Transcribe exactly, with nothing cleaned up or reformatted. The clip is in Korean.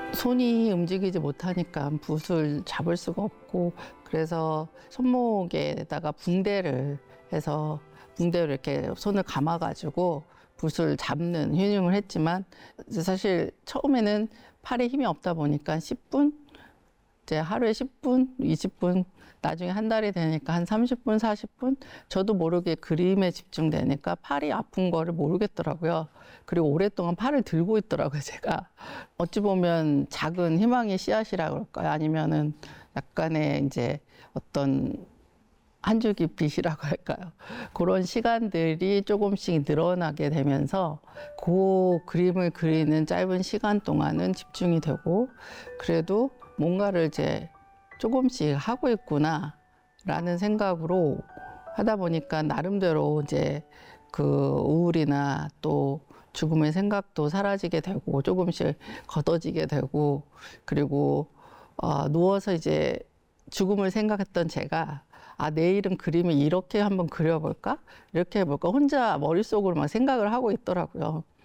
손이 움직이지 못하니까 붓을 잡을 수가 없고, 그래서 손목에다가 붕대를 해서 붕대를 이렇게 손을 감아가지고 붓을 잡는 휴닝을 했지만, 사실 처음에는 팔에 힘이 없다 보니까 십 분, 이제 하루에 십 분, 이십 분, 나중에 한 달이 되니까 한 삼십 분, 사십 분, 저도 모르게 그림에 집중되니까 팔이 아픈 거를 모르겠더라고요. 그리고 오랫동안 팔을 들고 있더라고요, 제가. 어찌 보면 작은 희망의 씨앗이라 그럴까요? 아니면은 약간의 이제 어떤 한 줄기 빛이라고 할까요? 그런 시간들이 조금씩 늘어나게 되면서 그 그림을 그리는 짧은 시간 동안은 집중이 되고, 그래도 뭔가를 이제 조금씩 하고 있구나 라는 생각으로 하다 보니까 나름대로 이제 그 우울이나 또 죽음의 생각도 사라지게 되고 조금씩 걷어지게 되고, 그리고 어, 누워서 이제 죽음을 생각했던 제가 아, 내일은 그림을 이렇게 한번 그려볼까? 이렇게 해볼까? 혼자 머릿속으로 막 생각을 하고 있더라고요.